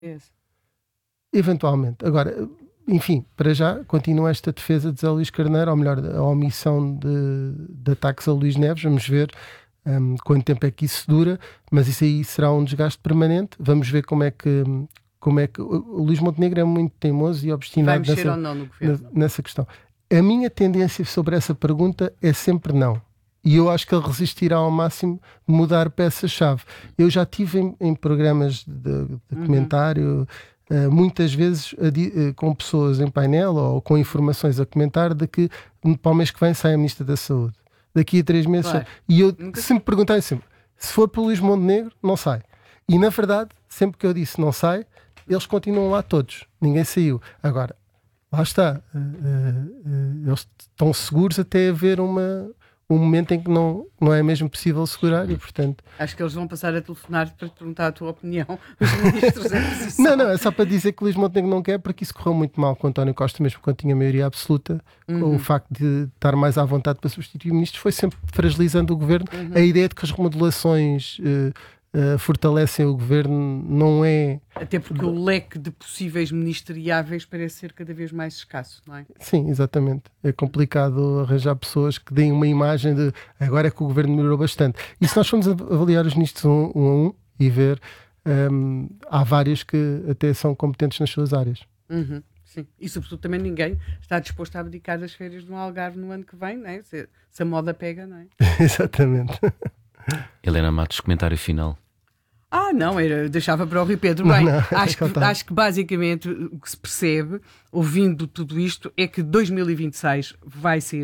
Eventualmente. Agora, enfim, para já continua esta defesa de José Luís Carneiro, ou melhor, a omissão de ataques a Luís Neves. Vamos ver quanto tempo é que isso dura, mas isso aí será um desgaste permanente. Vamos ver como é que o Luís Montenegro é muito teimoso e obstinado nessa questão. A minha tendência sobre essa pergunta é sempre não. E eu acho que ele resistirá ao máximo de mudar peça-chave. Eu já tive em programas de comentário, muitas vezes com pessoas em painel ou com informações a comentar de que para o mês que vem sai a Ministra da Saúde. Daqui a 3 meses. Claro. E eu sempre perguntei sempre, se for para o Luís Montenegro, não sai. E na verdade, sempre que eu disse não sai, eles continuam lá todos. Ninguém saiu. Agora, lá está. Eles estão seguros até haver um momento em que não é mesmo possível segurar e, portanto... Acho que eles vão passar a telefonar para te perguntar a tua opinião. Os ministros Não, é só para dizer que o Luís Montenegro não quer, porque isso correu muito mal com António Costa, mesmo quando tinha maioria absoluta. O facto de estar mais à vontade para substituir ministros foi sempre fragilizando o governo. A ideia de que as remodelações fortalecem o governo não é... Até porque o leque de possíveis ministeriáveis parece ser cada vez mais escasso, não é? Sim, exatamente. É complicado arranjar pessoas que deem uma imagem de agora é que o governo melhorou bastante. E se nós formos avaliar os ministros um a um e ver, há vários que até são competentes nas suas áreas. Sim. E sobretudo também ninguém está disposto a abdicar das férias no Algarve no ano que vem, não é? Se a moda pega, não é? Exatamente. Helena Matos, comentário final. Não, deixava para o Rui Pedro. Bem, acho que basicamente o que se percebe, ouvindo tudo isto, é que 2026 vai ser...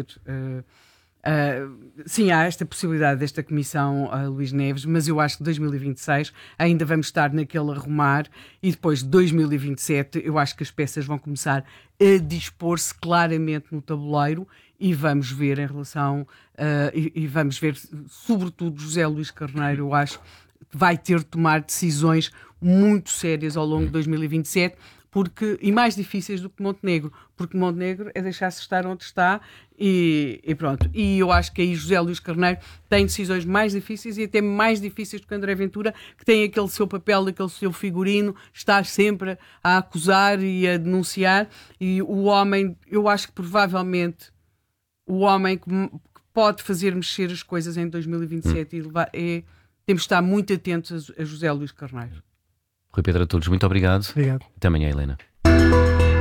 sim, há esta possibilidade desta comissão Luís Neves, mas eu acho que 2026 ainda vamos estar naquele arrumar e depois de 2027 eu acho que as peças vão começar a dispor-se claramente no tabuleiro e vamos ver em relação e vamos ver sobretudo José Luís Carneiro, eu acho vai ter de tomar decisões muito sérias ao longo de 2027 e mais difíceis do que Montenegro, porque Montenegro é deixar-se estar onde está e pronto. E eu acho que aí José Luís Carneiro tem decisões mais difíceis e até mais difíceis do que André Ventura, que tem aquele seu papel, aquele seu figurino, está sempre a acusar e a denunciar, e o homem, eu acho que provavelmente o homem que pode fazer mexer as coisas em 2027 e levar, temos de estar muito atentos a José Luís Carneiro. Rui Pedro, a todos, muito obrigado. Obrigado. Até amanhã, Helena.